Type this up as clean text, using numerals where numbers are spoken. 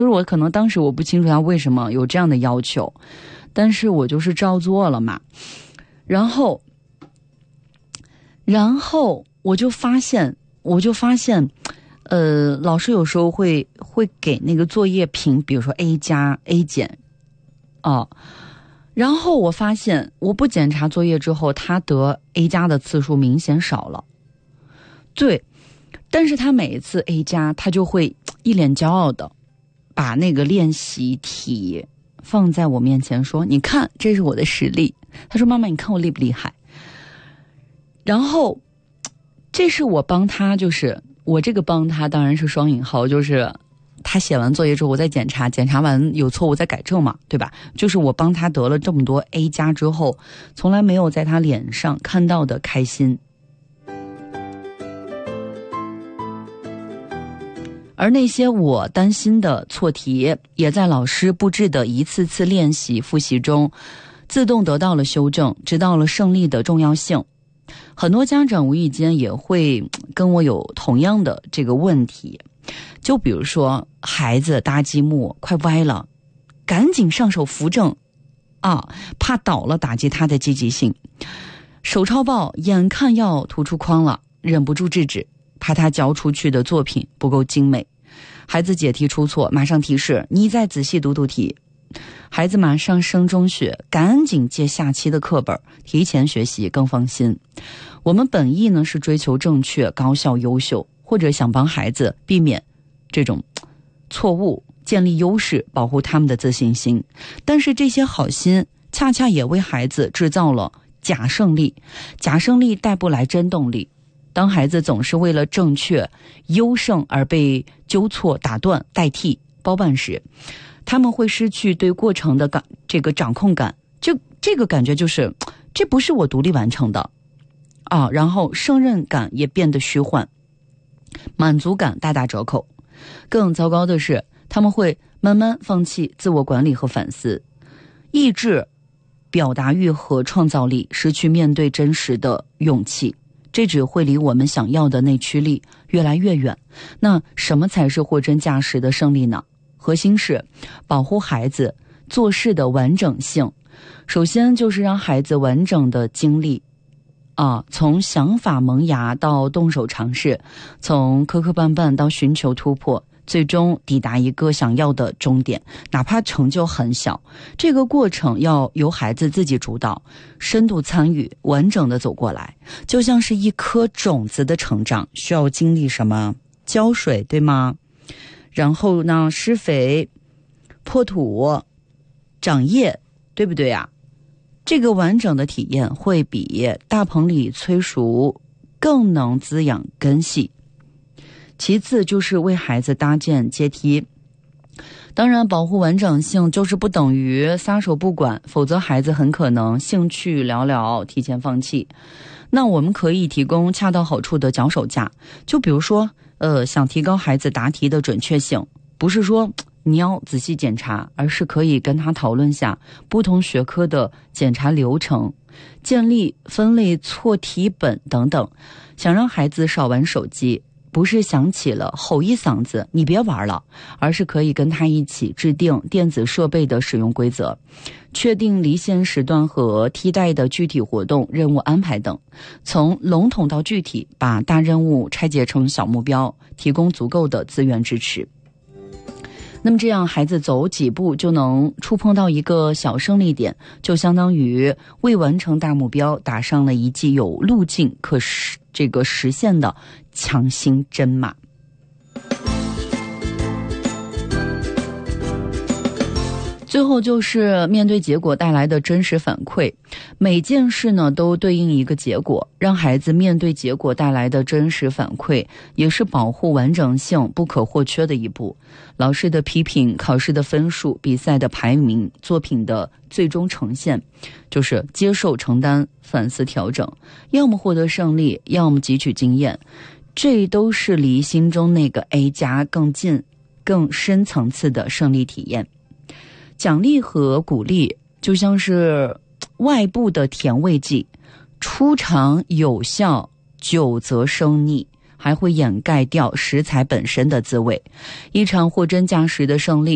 就是我可能当时我不清楚他为什么有这样的要求，但是我就是照做了嘛。然后我就发现，老师有时候会给那个作业评，比如说 A 加 A 减，然后我发现我不检查作业之后，他得 A 加的次数明显少了。对，但是他每一次 A 加，他就会一脸骄傲的把那个练习题放在我面前说：“你看，这是我的实力。”他说：“妈妈，你看我厉不厉害？”然后，这是我帮他，就是我这个帮他当然是双引号，就是他写完作业之后，我再检查完有错误再改正嘛，对吧？就是我帮他得了这么多 A 加之后，从来没有在他脸上看到的开心。而那些我担心的错题，也在老师布置的一次次练习复习中，自动得到了修正，知道了胜利的重要性。很多家长无意间也会跟我有同样的这个问题，就比如说孩子搭积木快歪了，赶紧上手扶正怕倒了打击他的积极性。手抄报眼看要突出框了，忍不住制止，怕他交出去的作品不够精美。孩子解题出错，马上提示你再仔细读读题。孩子马上升中学，赶紧借下期的课本，提前学习更放心。我们本意呢是追求正确、高效、优秀，或者想帮孩子避免这种错误，建立优势，保护他们的自信心。但是这些好心恰恰也为孩子制造了假胜利，假胜利带不来真动力。当孩子总是为了正确、优胜而被纠错、打断、代替、包办时，他们会失去对过程的这个掌控感，就这个感觉就是这不是我独立完成的然后胜任感也变得虚幻，满足感大打折扣。更糟糕的是，他们会慢慢放弃自我管理和反思，抑制表达欲和创造力，失去面对真实的勇气。这只会离我们想要的内驱力越来越远。那什么才是货真价实的胜利呢？核心是保护孩子做事的完整性。首先就是让孩子完整的经历从想法萌芽到动手尝试，从磕磕绊绊到寻求突破，最终抵达一个想要的终点，哪怕成就很小，这个过程要由孩子自己主导，深度参与，完整的走过来。就像是一颗种子的成长，需要经历什么？浇水，对吗？然后呢，施肥、破土、长叶，对不对呀？这个完整的体验会比大棚里催熟更能滋养根系。其次就是为孩子搭建阶梯。当然，保护完整性就是不等于撒手不管，否则孩子很可能兴趣寥寥，提前放弃。那我们可以提供恰到好处的脚手架，就比如说想提高孩子答题的准确性，不是说你要仔细检查，而是可以跟他讨论下不同学科的检查流程，建立分类错题本等等。想让孩子少玩手机，不是想起了吼一嗓子你别玩了，而是可以跟他一起制定电子设备的使用规则，确定离线时段和替代的具体活动任务安排等，从笼统到具体，把大任务拆解成小目标，提供足够的资源支持。那么这样孩子走几步就能触碰到一个小胜利点，就相当于为完成大目标打上了一剂有路径可实现的强心针码。最后就是面对结果带来的真实反馈，每件事呢都对应一个结果，让孩子面对结果带来的真实反馈，也是保护完整性不可或缺的一步。老师的批评、考试的分数、比赛的排名、作品的最终呈现，就是接受、承担、反思、调整，要么获得胜利，要么汲取经验，这都是离心中那个 A 加更近、更深层次的胜利体验。奖励和鼓励就像是外部的甜味剂，初尝有效，久则生腻，还会掩盖掉食材本身的滋味。一场货真价实的胜利